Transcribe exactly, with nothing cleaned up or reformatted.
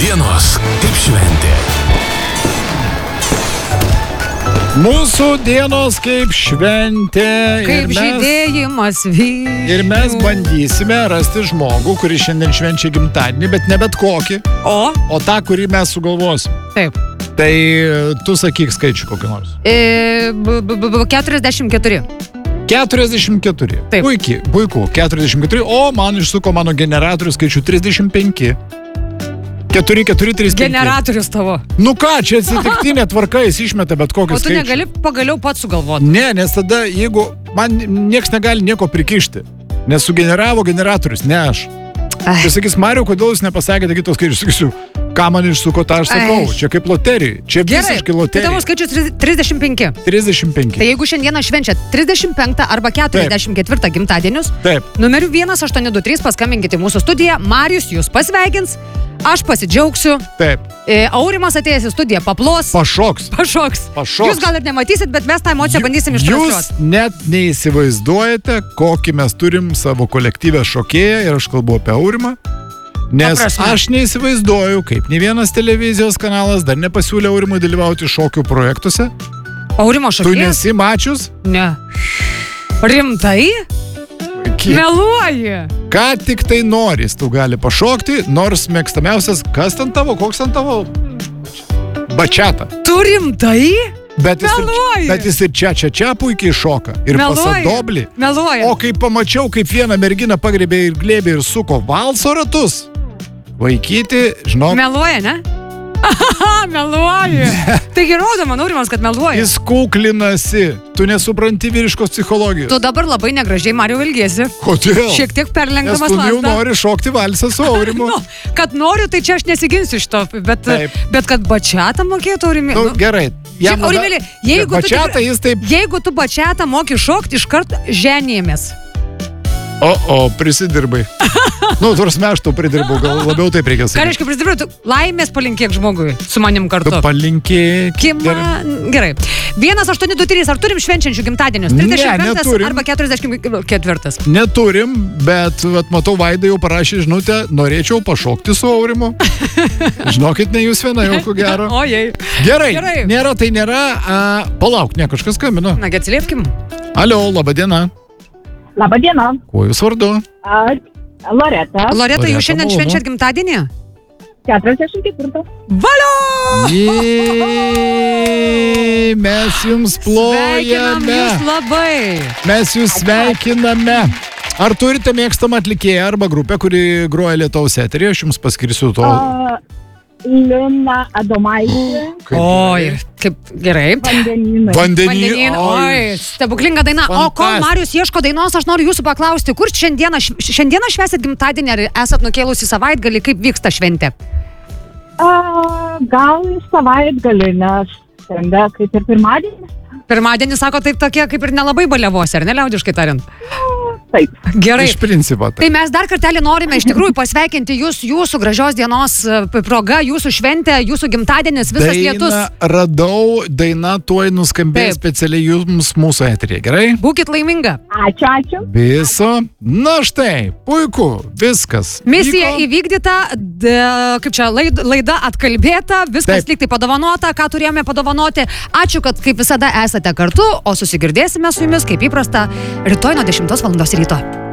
dienos kaip šventė. Mūsų dienos kaip šventė. Kaip mes, žydėjimas vyšnių. Ir mes bandysime rasti žmogų, kuris šiandien švenčia gimtadienį, bet ne bet kokį, O? o tą, kurį mes sugalvosim. Taip. Tai tu sakyk skaičių kokį nors. E, b, b, b, keturiasdešimt keturi. keturiasdešimt keturi. Taip. Puikiai, puiku. keturiasdešimt keturi, o man išsuko mano generatorių skaičių trisdešimt penki. keturi, keturi, trys, penki. Generatorius tavo. Nu ką, čia atsitiktinė tvarka, jis išmeta bet O kokius tu skaičius. negali pagaliau pats sugalvoti. Ne, nes tada, jeigu man nieks negali nieko prikišti, nes sugeneravo generatorius, ne aš. Ai. Tai sakys, Mariau, kodėl jūs nepasakėte kitos skaičius? Sakysiu, ką man išsuko, tą aš sakau. Ai. Čia kaip loterijai. Čia Gerai, visiškai tai loterija. tavo skaičius trisdešimt penki. trisdešimt penki. Tai jeigu šiandieną švenčia trisdešimt penktą arba keturiasdešimt ketvirtą gimtadienius, Taip. numeriu vienas aštuoni du trys paskambinkite į mūsų studiją, Marijus jūs pasveikins, aš pasidžiaugsiu, Taip. e, Aurimas atėjęs į studiją paplos, Pašoks. pašoks. Pašoks. Jūs gal ir nematysit, bet mes tą emociją bandysim Jūs ištransliuoti. net neįsivaizduojate, kokį mes turim savo kolektyvę šokėją, ir aš kalbu apie Aurimą. Nes Ta prasme. aš neįsivaizduoju, kaip nei vienas televizijos kanalas dar nepasiūlė Aurimui dalyvauti šokių projektuose. Aurimo Tu šokėjas? nesi mačius? Ne. Rimtai? Ki- Meluoji. Ką tik tai noris, tu gali pašokti, nors mėgstamiausias, kas ten tavo, koks ten tavo? Bačiata. Tu rimtai? Bet jis, Meluoji. ir, bet jis ir čia, čia, čia puikiai šoka. Ir Meluoji. pasadobli. Meluoji. O kai pamačiau, kaip vieną merginą pagrebė ir glėbė ir suko valso ratus, vaikyti, žinok, Meluoja, ne? Aha, meluoji. Taigi rodo, man Aurimas, kad meluoja. jis kuklinasi. Tu nesupranti vyriškos psichologijos. Tu dabar labai negražiai, Marijau, ilgiesi. Kodėl? Šiek tiek Nes perlenkdamas tu jau lazdą. nori šokti valsą su Aurimu. Nu, kad noriu, tai čia aš nesiginsiu šito, bet, Taip. bet kad bačiatą mokėtų, Aurimėlį. Nu, gerai. Šiaip, Aurimėlį, jeigu, tu Bačiata tikrai- jis taip... jeigu tu bačiatą moki šokti, iškart ženėmės. O, o, prisidirbai. Nu, turs aš tau pridirbau, gal labiau taip reikia Ką sakyti. reiškia prisidirbai, tu laimės palinkėk žmogui su manim Tu kartu. palinkėk. Kima... Gerai. vienas aštuoni du trys, ar turim švenčiančių gimtadienius? Ne, trisdešimt penktas neturim. arba keturiasdešimt ketvirtas. Neturim, bet vat, matau, Vaida jau parašė žinutę, norėčiau pašokti su Aurimu. Žinokit, ne jūs viena, jau ko gero. Ojei. Gerai, Gerai. nėra tai nėra. A, palauk, ne, kažkas skambino. Na, atsiliepkim. Alio, laba diena. Labą dieną. Kuo jūs vardu? Aš Loreta, Loreta, Loreta, jūs šiandien malonu. švenčiat gimtadienį? keturiasdešimt ketvirtą. Valio! Jei, mes jums Sveikinam plojame. jūs labai. Mes jūs sveikiname. Ar turite mėgstamą atlikėją arba grupę, kuri groja Lietuvos eteryje? Aš jums paskirsiu to. Uh, Lina Adomaitė, Kaip Oi, kaip gerai. Vandenynai. Vandenį. Vandenyn, oi, stebuklinga daina. O kol Fantastika. Marius ieško dainos, aš noriu jūsų paklausti, kur šiandieną, š- šiandieną švęsit gimtadienį, ar esat nukėlusi savaitgalį, kaip vyksta šventė? Uh, gal savaitgalį, nes šiandien kaip ir pirmadienis. Pirmadienį, sako, taip tokie kaip ir nelabai baliavosi, ar ne, liaudiškai tariant? Taip. Gerai. Iš principo. Tai mes dar kartelį norime iš tikrųjų pasveikinti jūs, jūsų gražios dienos e, proga, jūsų šventė, jūsų gimtadienis, visas lietus. Dainą radau, daina tuoj nuskambės Taip. specialiai jums mūsų eteryje, gerai? Būkit laiminga. Ačiū, ačiū. Viso. Na štai, puiku, viskas. Misija Vyko. įvykdyta, d, kaip čia, laid, laida atkalbėta, viskas Taip. lyg tai padovanota, ką turėjome padovanoti. Ačiū, kad kaip visada esate kartu, o susigirdėsime su jumis, kaip įprasta, rytoj nuo dešimtos valandos ryto.